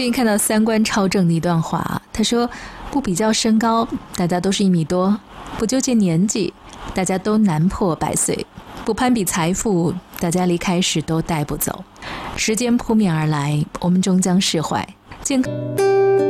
最近看到三观超正的一段话，他说：不比较身高，大家都是1米多；不纠结年纪，大家都难破100岁；不攀比财富，大家离开时都带不走。时间扑面而来，我们终将释怀。健康